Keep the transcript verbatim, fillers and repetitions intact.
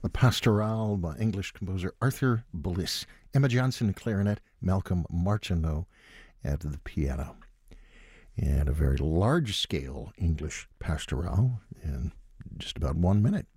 the Pastorale by English composer Arthur Bliss. Emma Johnson, clarinet, Malcolm Martineau at the piano. And a very large-scale English pastorale in just about one minute.